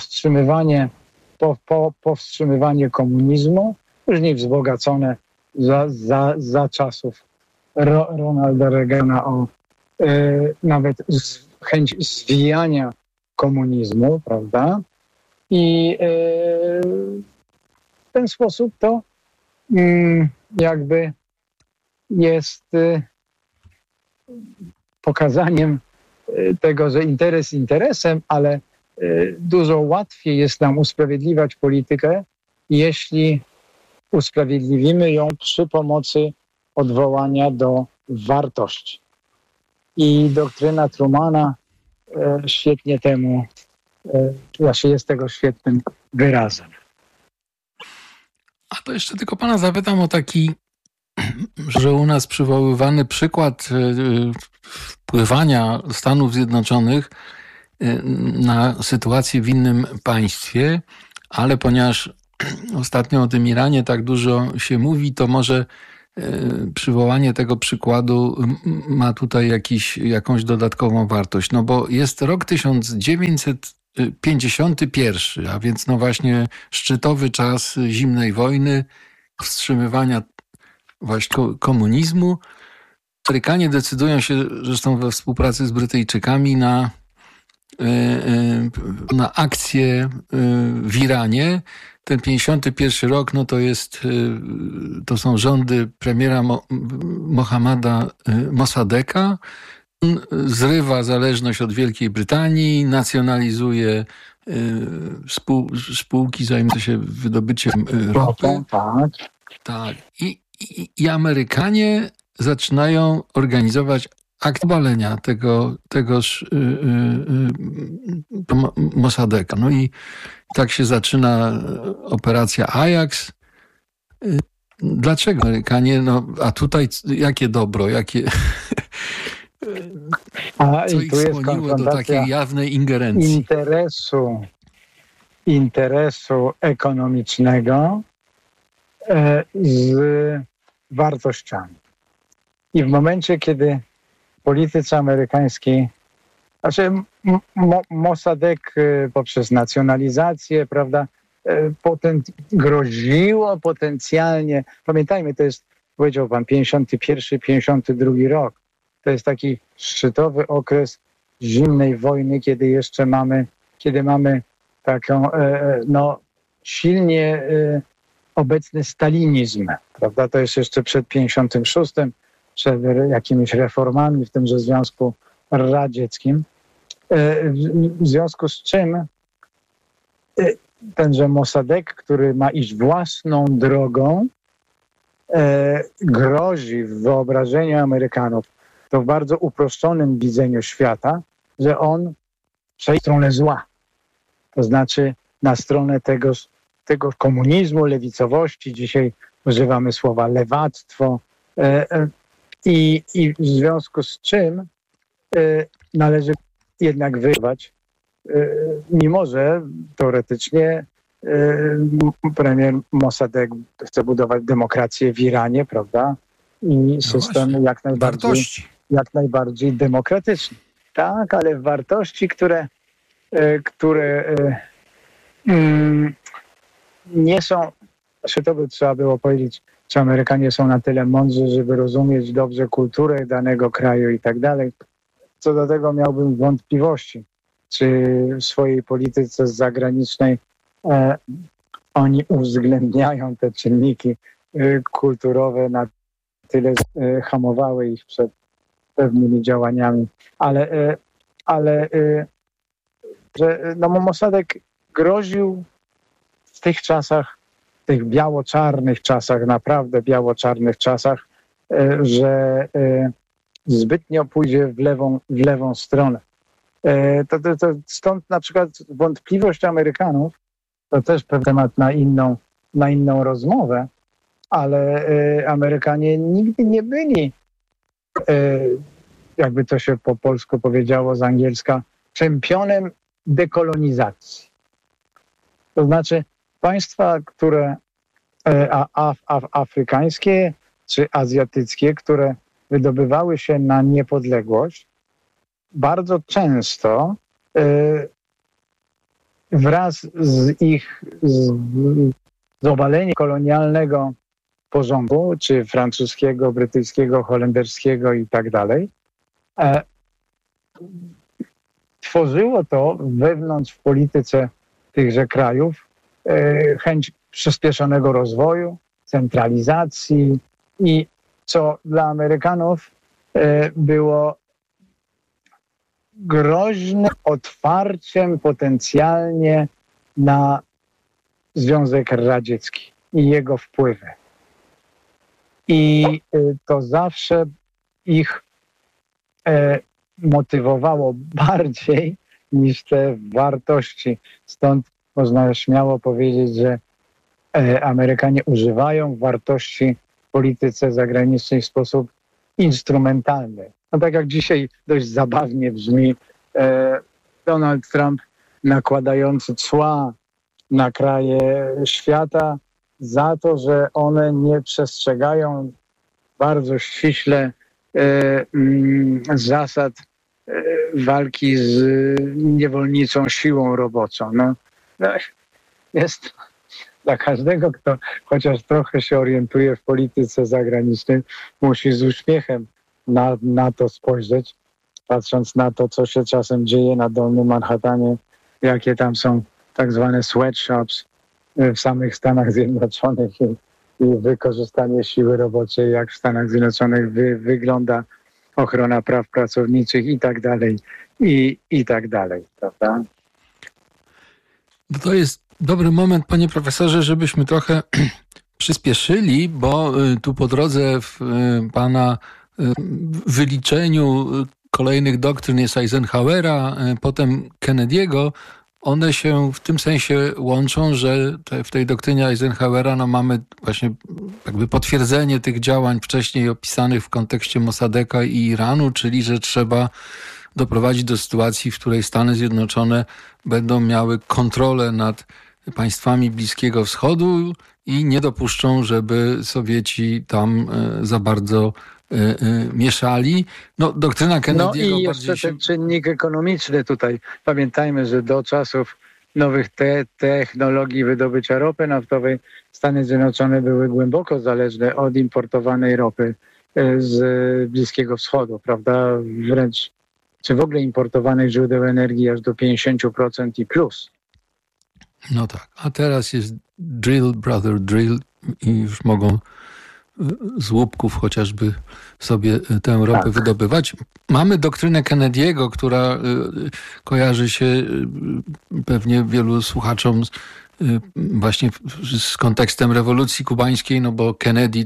Powstrzymywanie komunizmu, później wzbogacone za czasów Ronalda Reagana o nawet chęć zwijania komunizmu, prawda? I w ten sposób to jakby jest pokazaniem tego, że interes interesem, ale dużo łatwiej jest nam usprawiedliwiać politykę, jeśli usprawiedliwimy ją przy pomocy odwołania do wartości. I doktryna Trumana świetnie temu, jest tego świetnym wyrazem. A to jeszcze tylko pana zapytam o taki, że u nas przywoływany przykład wpływania Stanów Zjednoczonych na sytuację w innym państwie, ale ponieważ ostatnio o tym Iranie tak dużo się mówi, to może przywołanie tego przykładu ma tutaj jakąś dodatkową wartość. No bo jest rok 1951, a więc no właśnie szczytowy czas zimnej wojny, wstrzymywania właśnie komunizmu. Amerykanie decydują się, zresztą we współpracy z Brytyjczykami, na akcję w Iranie. Ten 51 rok, no to są rządy premiera Mohammada Mossadegha. On zrywa zależność od Wielkiej Brytanii, nacjonalizuje spółki zajmujące się wydobyciem ropy. Tak. I Amerykanie zaczynają organizować akt obalenia tegoż Mossadegha. No i tak się zaczyna operacja Ajax. Dlaczego Amerykanie? No, a tutaj jakie dobro, jakie... Co ich skłoniło do takiej jawnej ingerencji? Interesu ekonomicznego z wartościami. I w momencie, kiedy politycy amerykańskiej, Mossadegh poprzez nacjonalizację, prawda, groziło potencjalnie, pamiętajmy, to jest, powiedział pan, 51, 52 rok. To jest taki szczytowy okres zimnej wojny, kiedy mamy taką, silnie obecny stalinizm, prawda? To jest jeszcze przed 56, przed jakimiś reformami w tymże Związku Radzieckim. W związku z czym tenże Mossadegh, który ma iść własną drogą, grozi w wyobrażeniu Amerykanów, to w bardzo uproszczonym widzeniu świata, że on przejdzie w stronę zła. To znaczy na stronę tego komunizmu, lewicowości. Dzisiaj używamy słowa lewactwo. I w związku z czym należy jednak wyjść, mimo że teoretycznie premier Mossadegh chce budować demokrację w Iranie, prawda? I system jak najbardziej demokratyczny. Tak, ale wartości, które nie są, to by trzeba było powiedzieć, czy Amerykanie są na tyle mądrzy, żeby rozumieć dobrze kulturę danego kraju i tak dalej. Co do tego miałbym wątpliwości, czy w swojej polityce zagranicznej oni uwzględniają te czynniki kulturowe, na tyle hamowały ich przed pewnymi działaniami. Ale że Mossadegh groził w tych czasach, w tych biało-czarnych czasach, naprawdę biało-czarnych czasach, że zbytnio pójdzie w lewą stronę. Stąd na przykład wątpliwość Amerykanów, to też pewien temat na inną rozmowę, ale Amerykanie nigdy nie byli, jakby to się po polsku powiedziało z angielska, czempionem dekolonizacji. To znaczy państwa, które afrykańskie czy azjatyckie, które wydobywały się na niepodległość, bardzo często wraz z ich z obaleniem kolonialnego porządku, czy francuskiego, brytyjskiego, holenderskiego i tak dalej, tworzyło to wewnątrz w polityce tychże krajów chęć przyspieszonego rozwoju, centralizacji i co dla Amerykanów było groźnym otwarciem potencjalnie na Związek Radziecki i jego wpływy. I to zawsze ich motywowało bardziej niż te wartości. Stąd można śmiało powiedzieć, że Amerykanie używają wartości w polityce zagranicznej w sposób instrumentalny. No tak jak dzisiaj dość zabawnie brzmi Donald Trump nakładający cła na kraje świata za to, że one nie przestrzegają bardzo ściśle zasad walki z niewolniczą siłą roboczą. No, jest dla każdego, kto chociaż trochę się orientuje w polityce zagranicznej, musi z uśmiechem na to spojrzeć, patrząc na to, co się czasem dzieje na Dolnym Manhattanie, jakie tam są tak zwane sweatshops w samych Stanach Zjednoczonych i wykorzystanie siły roboczej, jak w Stanach Zjednoczonych wygląda ochrona praw pracowniczych i tak dalej, i tak dalej, prawda? To jest dobry moment, panie profesorze, żebyśmy trochę przyspieszyli, bo tu po drodze w pana wyliczeniu kolejnych doktryn jest Eisenhowera, potem Kennedy'ego. One się w tym sensie łączą, że w tej doktrynie Eisenhowera mamy właśnie jakby potwierdzenie tych działań wcześniej opisanych w kontekście Mossadeka i Iranu, czyli że trzeba doprowadzić do sytuacji, w której Stany Zjednoczone będą miały kontrolę nad państwami Bliskiego Wschodu i nie dopuszczą, żeby Sowieci tam za bardzo mieszali. No, doktryna Kennedy'ego... No i jeszcze ten czynnik ekonomiczny tutaj. Pamiętajmy, że do czasów nowych technologii wydobycia ropy naftowej Stany Zjednoczone były głęboko zależne od importowanej ropy z Bliskiego Wschodu, prawda? Wręcz, czy w ogóle importowanych źródeł energii aż do 50% i plus. No tak, a teraz jest drill, brother, drill i już mogą z łupków chociażby sobie tę ropę wydobywać. Mamy doktrynę Kennedy'ego, która kojarzy się pewnie wielu słuchaczom właśnie z kontekstem rewolucji kubańskiej, no bo Kennedy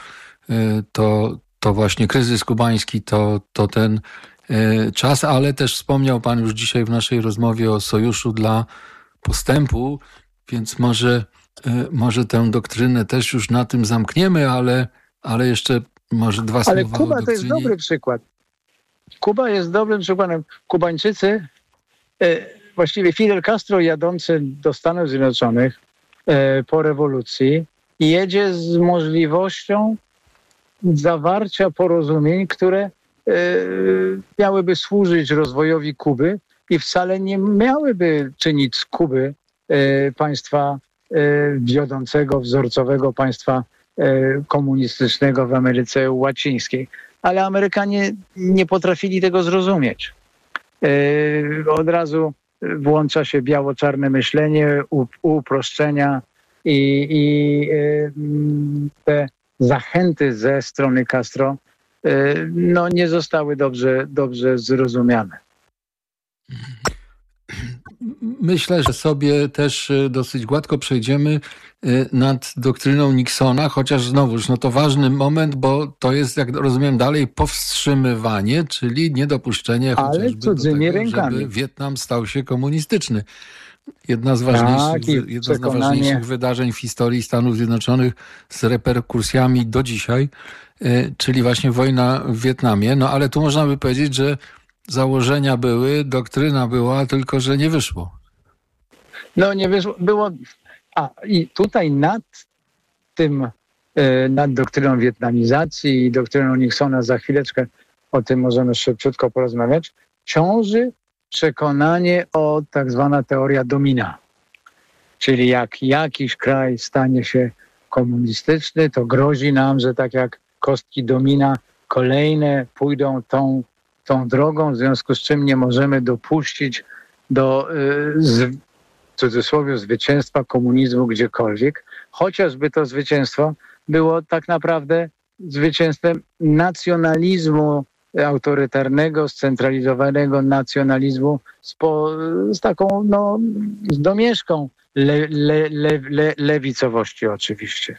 to właśnie kryzys kubański, to ten czas, ale też wspomniał pan już dzisiaj w naszej rozmowie o Sojuszu dla Postępu, więc może tę doktrynę też już na tym zamkniemy, ale jeszcze może dwa słowa. Ale Kuba to jest dobry przykład. Kuba jest dobrym przykładem. Kubańczycy, właściwie Fidel Castro jadący do Stanów Zjednoczonych po rewolucji jedzie z możliwością zawarcia porozumień, które miałyby służyć rozwojowi Kuby i wcale nie miałyby czynić z Kuby państwa wiodącego, wzorcowego państwa komunistycznego w Ameryce Łacińskiej. Ale Amerykanie nie potrafili tego zrozumieć. Od razu włącza się biało-czarne myślenie, uproszczenia i te zachęty ze strony Castro nie zostały dobrze zrozumiane. Myślę, że sobie też dosyć gładko przejdziemy nad doktryną Nixona, chociaż znowuż, to ważny moment, bo to jest, jak rozumiem, dalej powstrzymywanie, czyli niedopuszczenie chociażby do tego, żeby Wietnam stał się komunistyczny. Jedna z ważniejszych wydarzeń w historii Stanów Zjednoczonych z reperkusjami do dzisiaj, czyli właśnie wojna w Wietnamie. No ale tu można by powiedzieć, że założenia były, doktryna była, tylko że nie wyszło. No nie wyszło. I tutaj nad doktryną wietnamizacji i doktryną Nixona, za chwileczkę o tym możemy szybciutko porozmawiać, ciąży przekonanie o tak zwana teoria domina. Czyli jak jakiś kraj stanie się komunistyczny, to grozi nam, że tak jak kostki domina, kolejne pójdą tą drogą, w związku z czym nie możemy dopuścić do w cudzysłowie zwycięstwa komunizmu gdziekolwiek, chociażby to zwycięstwo było tak naprawdę zwycięstwem nacjonalizmu autorytarnego, scentralizowanego nacjonalizmu z taką z domieszką lewicowości oczywiście.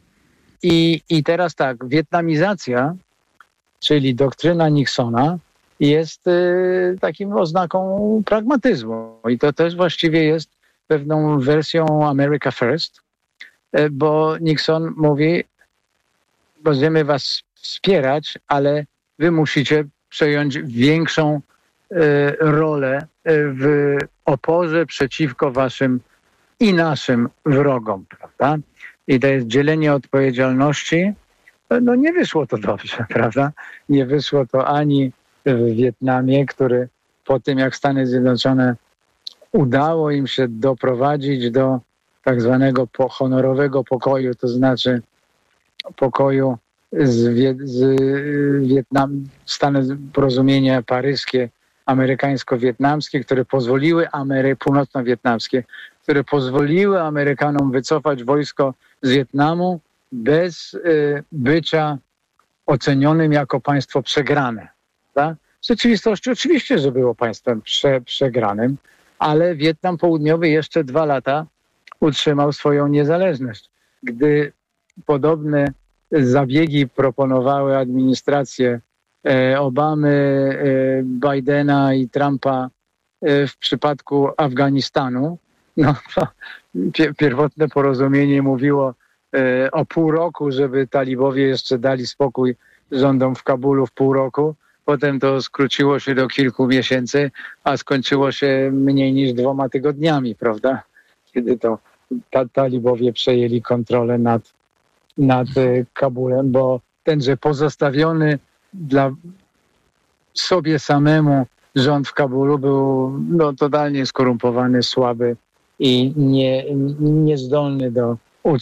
I teraz tak, wietnamizacja, czyli doktryna Nixona, jest takim oznaką pragmatyzmu. I to też właściwie jest pewną wersją America First, bo Nixon mówi, będziemy was wspierać, ale wy musicie przejąć większą rolę w oporze przeciwko waszym i naszym wrogom, prawda? I to jest dzielenie odpowiedzialności. No nie wyszło to dobrze, prawda? Nie wyszło to ani w Wietnamie, który po tym, jak Stany Zjednoczone udało im się doprowadzić do tak zwanego honorowego pokoju, to znaczy pokoju z Wietnam, porozumienie paryskie, amerykańsko-wietnamskie, które pozwoliły północno-wietnamskie, które pozwoliły Amerykanom wycofać wojsko z Wietnamu bez bycia ocenionym jako państwo przegrane. Tak? W rzeczywistości oczywiście, że było państwem przegranym, ale Wietnam Południowy jeszcze 2 lata utrzymał swoją niezależność. Gdy podobne zabiegi proponowały administracje Obamy, Bidena i Trumpa w przypadku Afganistanu, no to pierwotne porozumienie mówiło o pół roku, żeby talibowie jeszcze dali spokój rządom w Kabulu w pół roku. Potem to skróciło się do kilku miesięcy, a skończyło się mniej niż 2 tygodniami, prawda? Kiedy to talibowie przejęli kontrolę nad Kabulem, bo tenże pozostawiony dla sobie samemu rząd w Kabulu był totalnie skorumpowany, słaby i niezdolny do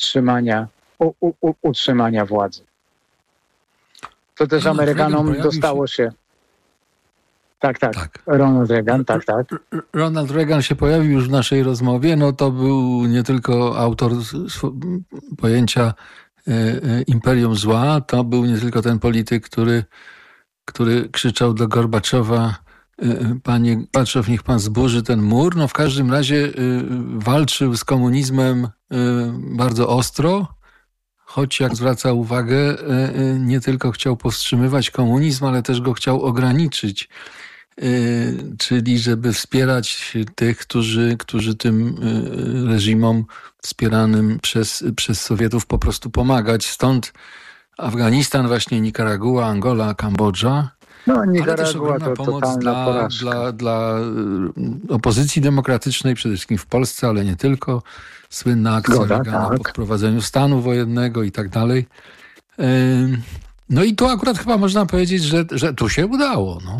utrzymania władzy. To też Amerykanom dostało się. Tak. Ronald Reagan, tak. Ronald Reagan się pojawił już w naszej rozmowie. No to był nie tylko autor pojęcia imperium zła, to był nie tylko ten polityk, który krzyczał do Gorbaczowa: panie Gorbaczow, niech pan zburzy ten mur. No w każdym razie walczył z komunizmem bardzo ostro, choć jak zwraca uwagę, nie tylko chciał powstrzymywać komunizm, ale też go chciał ograniczyć. Czyli żeby wspierać tych, którzy tym reżimom wspieranym przez Sowietów po prostu pomagać. Stąd Afganistan, właśnie Nikaragua, Angola, Kambodża. No, Nikaragua to pomoc dla opozycji demokratycznej, przede wszystkim w Polsce, ale nie tylko. Słynna akcja Reagana po wprowadzeniu stanu wojennego i tak dalej. No i tu akurat chyba można powiedzieć, że tu się udało. No.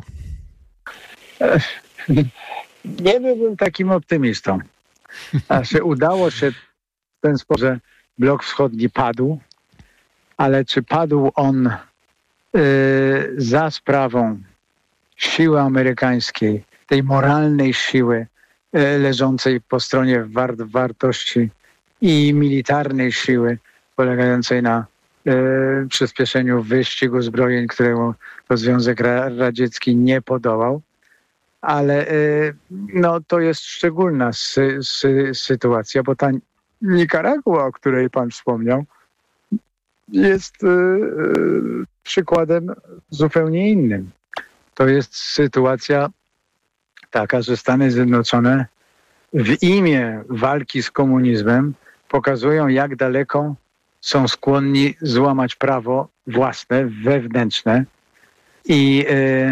Nie byłbym takim optymistą. Udało się w ten sposób, że blok wschodni padł, ale czy padł on za sprawą siły amerykańskiej, tej moralnej siły leżącej po stronie wartości i militarnej siły polegającej na przyspieszeniu wyścigu zbrojeń, któremu Związek Radziecki nie podołał. Ale to jest szczególna sytuacja, bo ta Nikaragua, o której pan wspomniał, jest przykładem zupełnie innym. To jest sytuacja taka, że Stany Zjednoczone w imię walki z komunizmem pokazują, jak daleko są skłonni złamać prawo własne, wewnętrzne i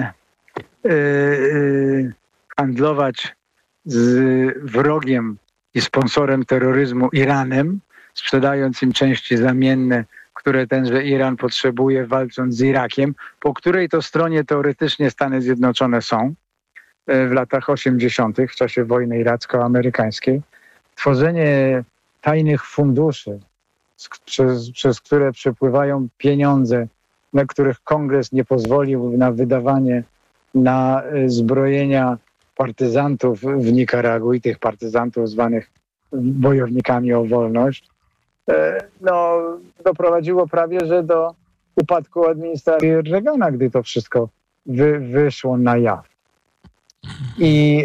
handlować z wrogiem i sponsorem terroryzmu Iranem, sprzedając im części zamienne, które tenże Iran potrzebuje, walcząc z Irakiem, po której to stronie teoretycznie Stany Zjednoczone są w latach 80., w czasie wojny iracko-amerykańskiej. Tworzenie tajnych funduszy, przez które przepływają pieniądze, na których Kongres nie pozwolił na wydawanie na zbrojenia partyzantów w Nikaragui, tych partyzantów zwanych bojownikami o wolność, doprowadziło prawie że do upadku administracji Reagana, gdy to wszystko wyszło na jaw. I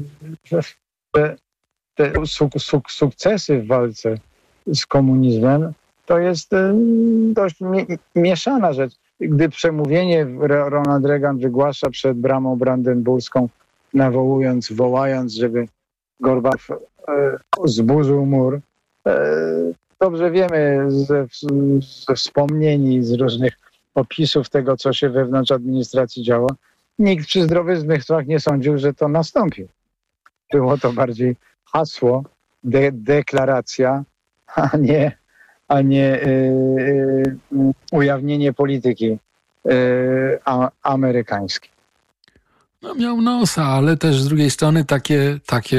te sukcesy w walce z komunizmem to jest dość mieszana rzecz. gdy przemówienie Ronald Reagan wygłasza przed bramą brandenburską, wołając, żeby Gorbaczov zburzył mur. Dobrze wiemy ze wspomnień, z różnych opisów tego, co się wewnątrz administracji działo. Nikt przy zdrowych zmysłach nie sądził, że to nastąpi. Było to bardziej hasło, deklaracja, a nie ujawnienie polityki amerykańskiej. No miał nosa, ale też z drugiej strony takie